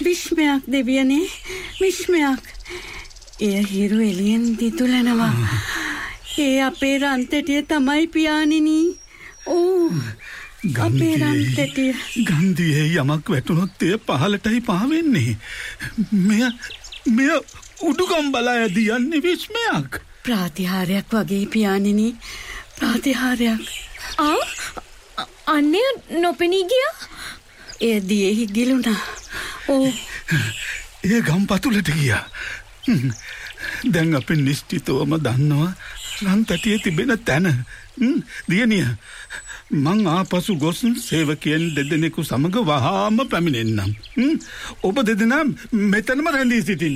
විශ්මයක් දෙවියනේ විශ්මයක්. එය හිරු එළියෙන් දිතුලනවා. ඒ අපේ රන්තෙටිය තමයි පියාණෙනි. ඕ අපේ රන්තෙටිය. ගන්ධියේ යමක් වැටුනොත් එය පහළටයි පාවෙන්නේ. මෙය උඩුගම් බලා ඇදී යන්නේ විශ්මයක්. ප්‍රාතිහාරයක් වගේ පියාණෙනි. ප්‍රාතිහාරයක්. අන්නේ නොපෙනී ගියා. ඒ දියෙහි ගිලුණා. ඕ ඒ ගම්පතුලට ගියා. දැන් අපි නිශ්චිතවම දන්නවා රන්තැටියේ තිබෙන තැන. දියණිය මං ආපසු ගොස් සේවකයන් දෙදෙනෙකු සමග වහාම පැමිණෙන්නම්. ඔබ දෙදෙනා මෙතනම රැඳී සිටින්න.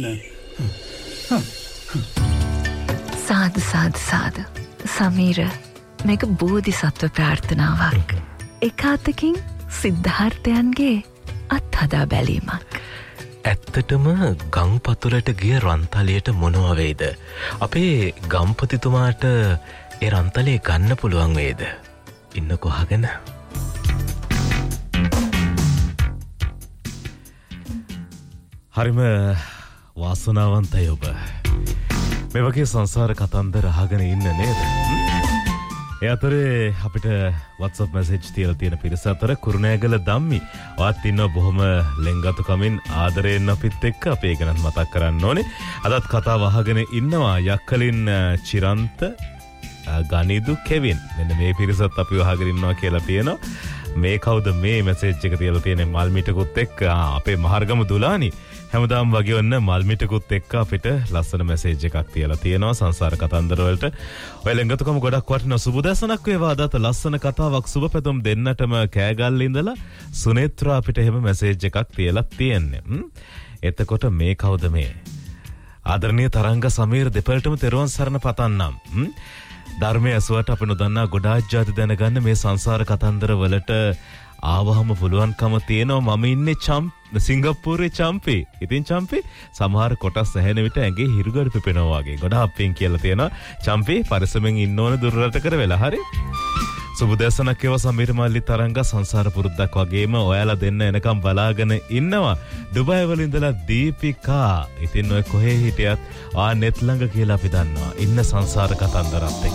සාදු සාදු සාදු. සමීර මේක බෝධිසත්ව ප්‍රාර්ථනාවක්. එකාතකින් සිද්ධාර්ථයන්ගේ අත්හදා බැලීමක්. ඇත්තටම ගංපතුලට ගිය රන්තලයට මොනවා වේද? අපේ ගම්පතිතුමාට ඒ රන්තලේ ගන්න පුළුවන් වේද? ඉන්නකෝ අහගෙන. හරිම වාසනාවන්තයි ඔබ. මේ වගේ සංසාර කතන්දර අහගෙන ඉන්න නේද? ඒ අතරේ අපිට WhatsApp message තියලා තියෙන පිරිස අතර කුරුණෑගල ධම්මි ඔයත් ඉන්නවා බොහොම ලෙන්ගතුකමින් ආදරයෙන් අපිත් එක්ක අපි ඒක නම් මතක් කරන්න ඕනේ. අදත් කතාව අහගෙන ඉන්නවා යක්කලින් චිරන්ත ගනිදු කෙවින්. මෙන්න මේ පිරිසත් අපිව අහගෙන ඉන්නවා කියලා තියෙනවා. මේ කවුද මේ message එක තියලා තියෙන්නේ මල්මිටකුත් එක්ක අපේ මහර්ගම දුලානි. හැමදාම වගේ වන්න මල්මිටකුත් එක්ක අපිට ලස්සන මැසේජ් එකක් තියලා තියෙනවා සංසාර කතන්දර වලට. ඔය ලෙන්ගතුකම ගොඩක් වටිනවා. සුබදැසනක් වේවා. අදත් ලස්සන කතාවක් සුබපැතුම් දෙන්නටම කෑගල්ල ඉඳලා සුනේත්‍රා අපිට එහෙම මැසේජ් එකක් තියලා තියෙන්නේ. එතකොට මේ කවුද මේ? ආදරණීය තරංග සමීර දෙපළටම තෙරුවන් සරණ පතන්නම්. ධර්මයේ ඇසුවට අපි නොදන්නා ගොඩාක් ಜಾති දැනගන්න මේ සංසාර කතන්දර වලට ආවහම පුළුවන්කම තියෙනවා. මම ඉන්නේ සිංගප්පූරුවේ චම්පි. ඉතින් චම්පි සමහර කොටස් ඇහෙන විට ඇඟේ හිරුගඩ පිපෙනවා වගේ. ගොඩාක් පින් කියලා තියෙනවා. චම්පි පරිස්සමෙන් ඉන්න ඕන දුරරට කර වෙලා. හරි. සුබදැසනක් ඒවා සමීර මල්ලි තරංග සංසාර පුරුද්දක් වගේම ඔයාලා දෙන්න එනකම් බලාගෙන ඉන්නවා. ඩුබයි වල ඉඳලා දීපිකා. ඉතින් ඔය කොහේ හිටියත් නෙත් ළඟ කියලා අපි දන්නවා. ඉන්න සංසාර කතන්දරත් එක්ක.